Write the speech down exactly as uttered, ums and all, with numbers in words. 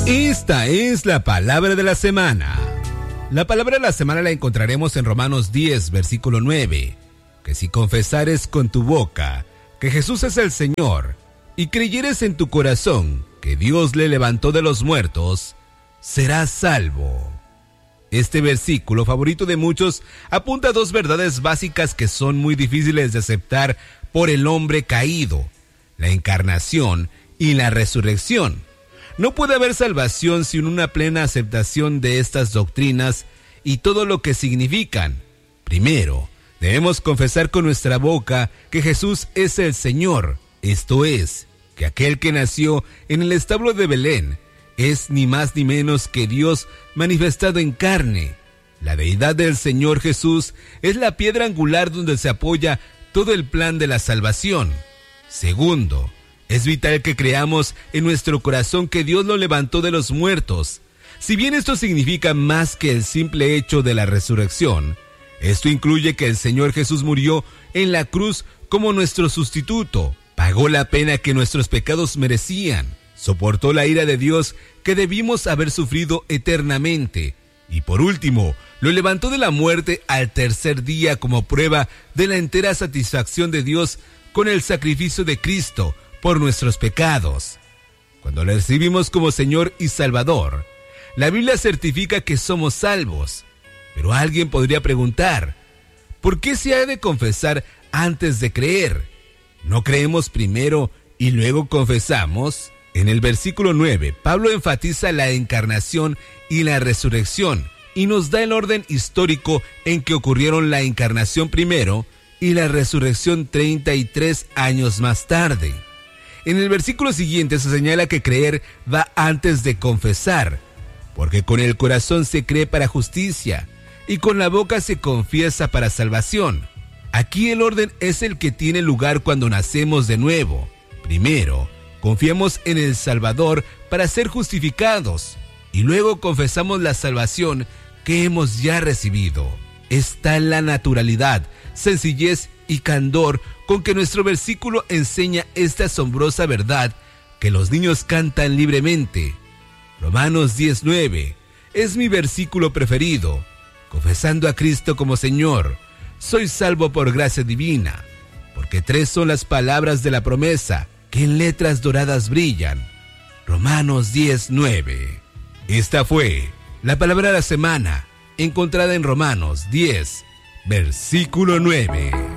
Esta es la palabra de la semana. La palabra de la semana la encontraremos en Romanos diez, versículo nueve. Que si confesares con tu boca que Jesús es el Señor y creyeres en tu corazón que Dios le levantó de los muertos, serás salvo. Este versículo, favorito de muchos, apunta a dos verdades básicas que son muy difíciles de aceptar por el hombre caído: la encarnación y la resurrección. No puede haber salvación sin una plena aceptación de estas doctrinas y todo lo que significan. Primero, debemos confesar con nuestra boca que Jesús es el Señor, esto es, que aquel que nació en el establo de Belén es ni más ni menos que Dios manifestado en carne. La deidad del Señor Jesús es la piedra angular donde se apoya todo el plan de la salvación. Segundo, es vital que creamos en nuestro corazón que Dios lo levantó de los muertos. Si bien esto significa más que el simple hecho de la resurrección, esto incluye que el Señor Jesús murió en la cruz como nuestro sustituto, pagó la pena que nuestros pecados merecían, soportó la ira de Dios que debimos haber sufrido eternamente, y por último, lo levantó de la muerte al tercer día como prueba de la entera satisfacción de Dios con el sacrificio de Cristo por nuestros pecados. Cuando le recibimos como Señor y Salvador, la Biblia certifica que somos salvos. Pero alguien podría preguntar, ¿por qué se ha de confesar antes de creer? ¿No creemos primero y luego confesamos? En el versículo nueve, Pablo enfatiza la encarnación y la resurrección y nos da el orden histórico en que ocurrieron la encarnación primero y la resurrección treinta y tres años más tarde. En el versículo siguiente se señala que creer va antes de confesar, porque con el corazón se cree para justicia y con la boca se confiesa para salvación. Aquí el orden es el que tiene lugar cuando nacemos de nuevo. Primero, confiamos en el Salvador para ser justificados y luego confesamos la salvación que hemos ya recibido. Está la naturalidad, sencillez y candor con que nuestro versículo enseña esta asombrosa verdad que los niños cantan libremente. Romanos diez nueve es mi versículo preferido. Confesando a Cristo como Señor, soy salvo por gracia divina, porque tres son las palabras de la promesa que en letras doradas brillan. Romanos diez nueve. Esta fue la palabra de la semana, encontrada en Romanos diez, versículo nueve.